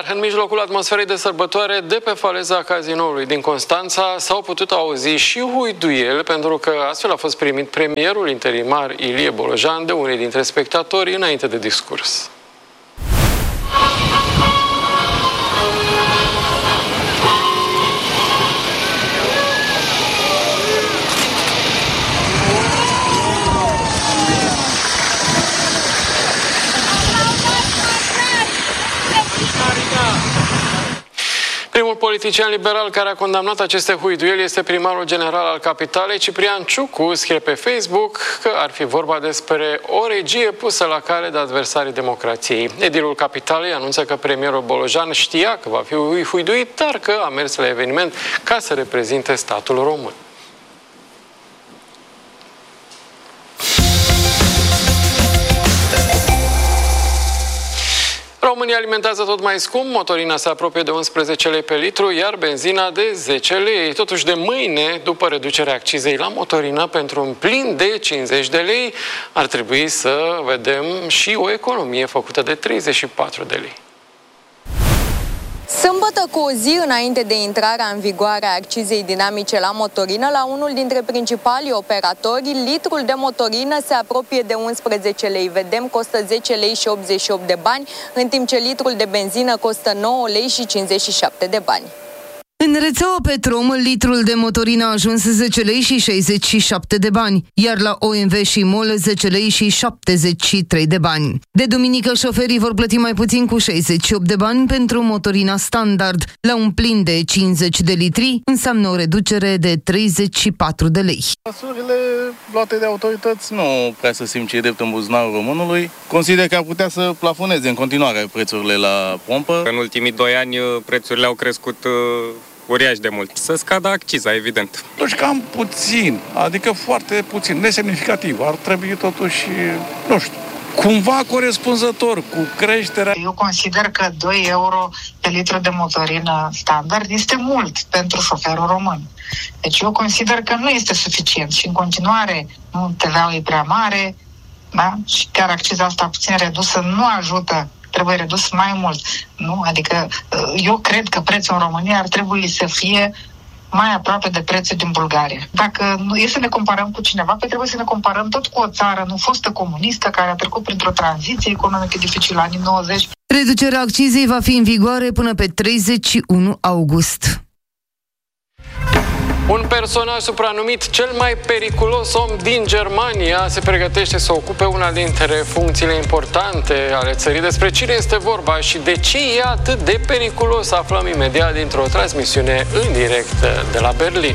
în mijlocul atmosferei de sărbătoare de pe faleza Cazinoului din Constanța s-au putut auzi și huiduieli, pentru că astfel a fost primit premierul interimar Ilie Bolojan de unii dintre spectatori înainte de discurs. Primul politician liberal care a condamnat aceste huiduieli este primarul general al capitalei, Ciprian Ciucu, scrie pe Facebook că ar fi vorba despre o regie pusă la cale de adversarii democrației. Edilul capitalei anunță că premierul Bolojan știa că va fi huiduit, dar că a mers la eveniment ca să reprezinte statul român. România alimentează tot mai scump, motorina se apropie de 11 lei pe litru, iar benzina de 10 lei. Totuși, de mâine, după reducerea accizei la motorină pentru un plin de 50 de lei, ar trebui să vedem și o economie făcută de 34 de lei. Sâmbătă, cu o zi înainte de intrarea în vigoare a accizei dinamice la motorină, la unul dintre principalii operatori, litrul de motorină se apropie de 11 lei. Vedem, costă 10 lei și 88 de bani, în timp ce litrul de benzină costă 9 lei și 57 de bani. În rețeaua Petrom, litrul de motorină a ajuns 10 lei și 67 de bani, iar la OMV și MOL 10 lei și 73 de bani. De duminică, șoferii vor plăti mai puțin cu 68 de bani pentru motorina standard. La un plin de 50 de litri înseamnă o reducere de 34 de lei. Măsurile luate de autorități nu prea să simt ce e drept în buzunarul românului. Consider că ar putea să plafoneze în continuare prețurile la pompă. În ultimii 2 ani prețurile au crescut uriaș de mult. Să scadă acciza, evident. Totuși cam puțin, adică foarte puțin, nesemnificativ. Ar trebui totuși, nu știu, cumva corespunzător cu creșterea. Eu consider că 2 euro pe litru de motorină standard este mult pentru șoferul român. Deci eu consider că nu este suficient și în continuare TVA-ul e prea mare, da? Și chiar acciza asta puțin redusă nu ajută. Trebuie redus mai mult. Nu? Adică eu cred că prețul în România ar trebui să fie mai aproape de prețul din Bulgaria. Dacă nu e să ne comparăm cu cineva, pe trebuie să ne comparăm tot cu o țară nu fostă comunistă care a trecut printr-o tranziție economică dificilă anii 90. Reducerea accizei va fi în vigoare până pe 31 august. Un personaj supranumit cel mai periculos om din Germania se pregătește să ocupe una dintre funcțiile importante ale țării. Despre cine este vorba și de ce e atât de periculos, aflăm imediat dintr-o transmisiune în direct de la Berlin.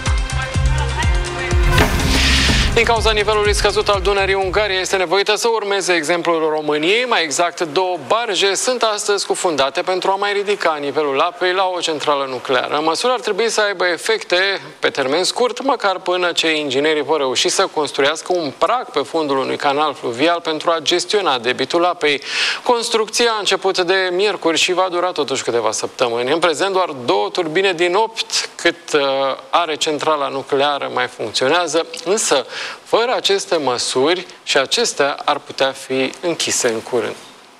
Din cauza nivelului scăzut al Dunării, Ungaria este nevoită să urmeze exemplul României. Mai exact, 2 barje sunt astăzi scufundate pentru a mai ridica nivelul apei la o centrală nucleară. Măsura ar trebui să aibă efecte pe termen scurt, măcar până ce inginerii vor reuși să construiască un prag pe fundul unui canal fluvial pentru a gestiona debitul apei. Construcția a început de miercuri și va dura totuși câteva săptămâni. În prezent, doar 2 turbine din 8 cât are centrala nucleară mai funcționează, însă fără aceste măsuri și acestea ar putea fi închise în curând.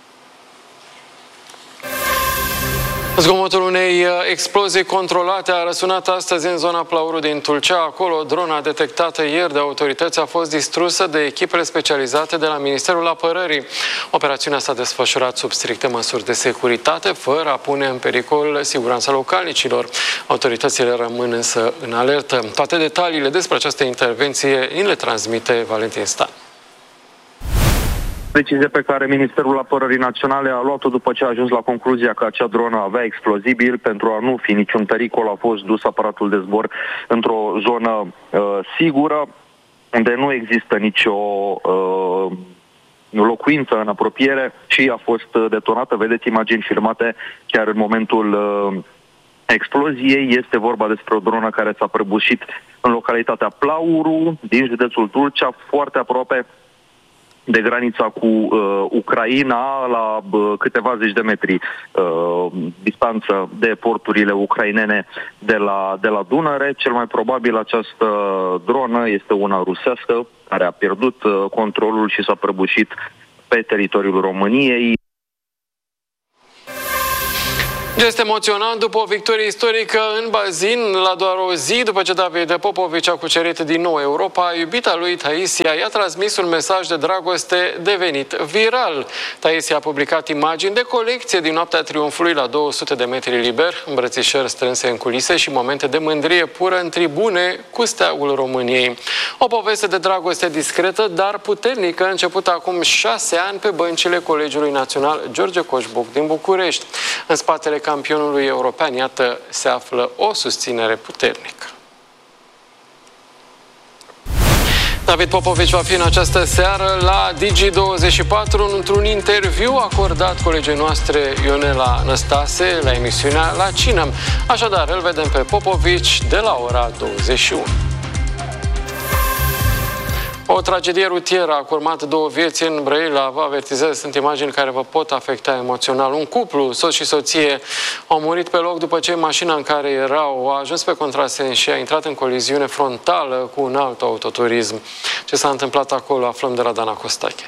Zgomotul unei explozii controlate a răsunat astăzi în zona Plauru din Tulcea. Acolo, drona detectată ieri de autorități a fost distrusă de echipele specializate de la Ministerul Apărării. Operațiunea s-a desfășurat sub stricte măsuri de securitate, fără a pune în pericol siguranța localnicilor. Autoritățile rămân însă în alertă. Toate detaliile despre această intervenție ni le transmite Valentin Stan. Decizie pe care Ministerul Apărării Naționale a luat-o după ce a ajuns la concluzia că acea dronă avea explozibil. Pentru a nu fi niciun pericol, a fost dus aparatul de zbor într-o zonă sigură, unde nu există nicio locuință în apropiere și a fost detonată. Vedeți imagini filmate chiar în momentul exploziei. Este vorba despre o dronă care s-a prăbușit în localitatea Plauru, din județul Tulcea, foarte aproape de granița cu Ucraina, la câteva zeci de metri distanță de porturile ucrainene de la Dunăre. Cel mai probabil această dronă este una rusească care a pierdut controlul și s-a prăbușit pe teritoriul României. Gest emoționant după o victorie istorică în bazin, la doar o zi după ce David Popovici a cucerit din nou Europa, iubita lui Taisia i-a transmis un mesaj de dragoste devenit viral. Taisia a publicat imagini de colecție din noaptea triumfului la 200 de metri liber, îmbrățișări strânse în culise și momente de mândrie pură în tribune cu steagul României. O poveste de dragoste discretă, dar puternică, începută acum 6 ani pe băncile Colegiului Național George Coșbuc din București. În spatele campionului european, iată, se află o susținere puternică. David Popovici va fi în această seară la Digi24 într-un interviu acordat colegii noastre Ionela Năstase la emisiunea La Cină. Așadar, îl vedem pe Popovici de la ora 21. O tragedie rutieră a curmat 2 vieți în Brăila. Vă avertizez, sunt imagini care vă pot afecta emoțional. Un cuplu, soț și soție, au murit pe loc după ce mașina în care erau a ajuns pe contrasens și a intrat în coliziune frontală cu un alt autoturism. Ce s-a întâmplat acolo aflăm de la Dana Costache.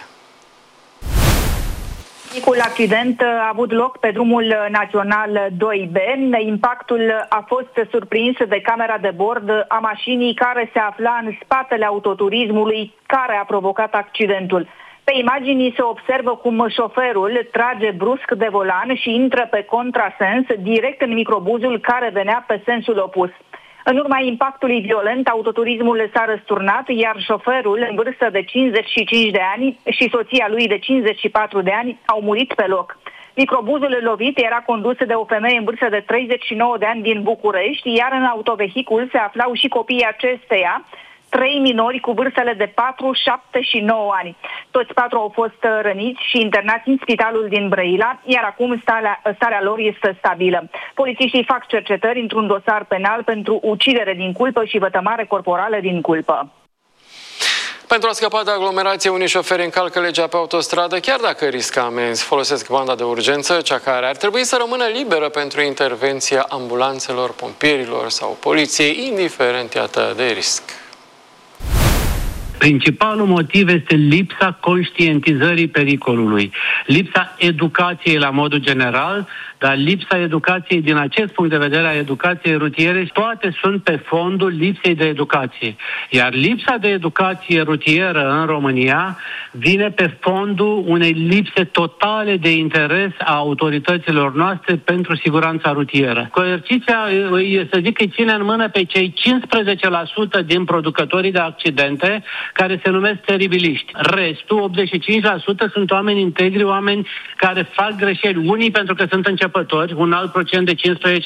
Micul accident a avut loc pe drumul național 2B. Impactul a fost surprins de camera de bord a mașinii care se afla în spatele autoturismului care a provocat accidentul. Pe imagini se observă cum șoferul trage brusc de volan și intră pe contrasens direct în microbuzul care venea pe sensul opus. În urma impactului violent, autoturismul s-a răsturnat, iar șoferul, în vârstă de 55 de ani, și soția lui de 54 de ani au murit pe loc. Microbuzul lovit era condus de o femeie în vârstă de 39 de ani din București, iar în autovehicul se aflau și copiii acesteia, 3 minori cu vârstele de 4, 7 și 9 ani. Toți 4 au fost răniți și internați în spitalul din Brăila, iar acum starea lor este stabilă. Polițiștii fac cercetări într-un dosar penal pentru ucidere din culpă și vătămare corporală din culpă. Pentru a scăpa de aglomerație, unii șoferi încalcă legea pe autostradă, chiar dacă riscă amenzi. Folosesc banda de urgență, cea care ar trebui să rămână liberă pentru intervenția ambulanțelor, pompierilor sau poliției, indiferent, iată, de risc. Principalul motiv este lipsa conștientizării pericolului, lipsa educației la modul general, dar lipsa educației din acest punct de vedere a educației rutiere, toate sunt pe fondul lipsei de educație. Iar lipsa de educație rutieră în România vine pe fondul unei lipse totale de interes a autorităților noastre pentru siguranța rutieră. Coerciția, să zic că îi ține în mână pe cei 15% din producătorii de accidente care se numesc teribiliști. Restul, 85%, sunt oameni integri, oameni care fac greșeli. Unii pentru că sunt începători, un alt procent de 15-20%,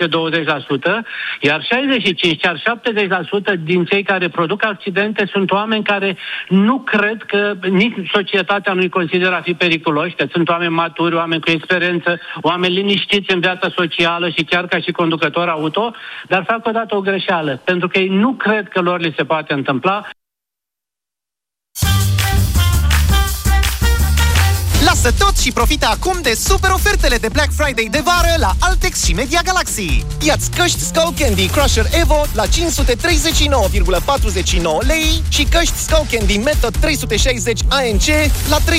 iar 65, chiar 70% din cei care produc accidente sunt oameni care nu cred că nici societatea nu-i consideră a fi periculoși, că sunt oameni maturi, oameni cu experiență, oameni liniștiți în viața socială și chiar ca și conducător auto, dar fac odată o greșeală, pentru că ei nu cred că lor li se poate întâmpla. Lasă tot și profită acum de super ofertele de Black Friday de vară la Altex și Media Galaxy. Ia-ți căști Skull Candy Crusher Evo la 539,49 lei și căști Skull Candy Method 360 ANC la 377,99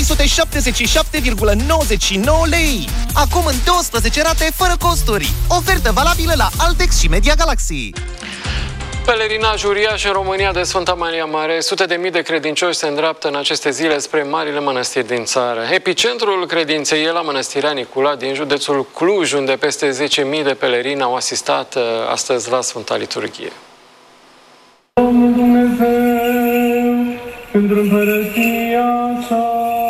lei. Acum în 12 rate fără costuri. Ofertă valabilă la Altex și Media Galaxy. Pelerinaj uriaș în România de Sfânta Maria Mare. Sute de mii de credincioși se îndreaptă în aceste zile spre marile mănăstiri din țară. Epicentrul credinței e la Mănăstirea Nicula din județul Cluj, unde peste 10.000 de pelerini au asistat astăzi la Sfânta Liturghie. Domnul Dumnezeu, pentru împărăția sa.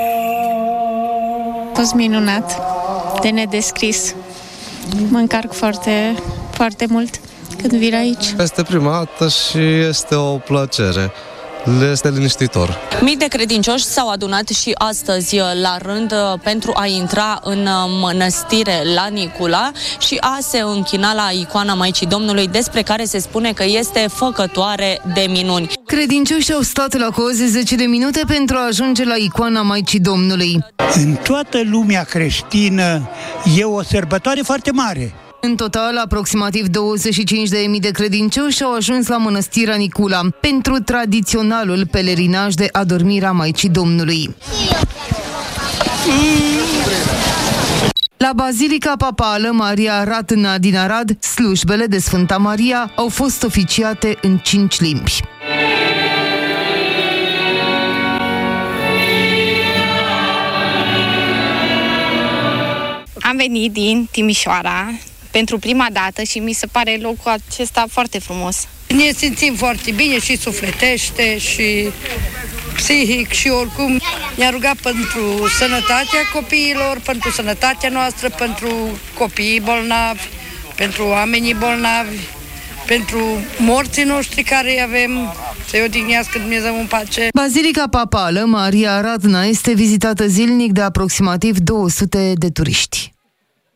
A fost minunat, de nedescris. Mă încarc foarte, foarte mult când vin aici. Este prima dată și este o plăcere. Este liniștitor. Mii de credincioși s-au adunat și astăzi la rând pentru a intra în mănăstire la Nicula și a se închina la icoana Maicii Domnului, despre care se spune că este făcătoare de minuni. Credincioșii au stat la cozi 10 de minute pentru a ajunge la icoana Maicii Domnului. În toată lumea creștină e o sărbătoare foarte mare. În total, aproximativ 25.000 de credincioși au ajuns la Mănăstirea Nicula pentru tradiționalul pelerinaj de adormire a Maicii Domnului. La Bazilica Papală Maria Ratna din Arad, slujbele de Sfânta Maria au fost oficiate în 5 limbi. Am venit din Timișoara pentru prima dată și mi se pare locul acesta foarte frumos. Ne simțim foarte bine și sufletește și psihic și oricum ne-a rugat pentru sănătatea copiilor, pentru sănătatea noastră, pentru copiii bolnavi, pentru oamenii bolnavi, pentru morții noștri care îi avem, să-i odihnească Dumnezeu în pace. Bazilica Papală Maria Ratna este vizitată zilnic de aproximativ 200 de turiști.